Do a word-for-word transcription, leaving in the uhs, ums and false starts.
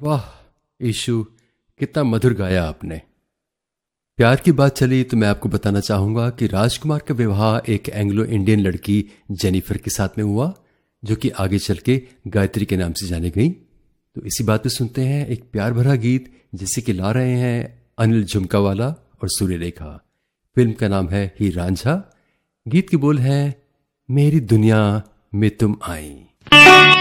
वाह ईशु, कितना मधुर गाया आपने। प्यार की बात चली तो मैं आपको बताना चाहूंगा कि राजकुमार का विवाह एक एंग्लो इंडियन लड़की जेनिफर के साथ में हुआ, जो कि आगे चल के गायत्री के नाम से जानी गई। तो इसी बात पे सुनते हैं एक प्यार भरा गीत जिसे कि ला रहे हैं अनिल झुमकावाला और सूर्यरेखा। फिल्म का नाम है ही रांझा। गीत की बोल है मेरी दुनिया में तुम आई।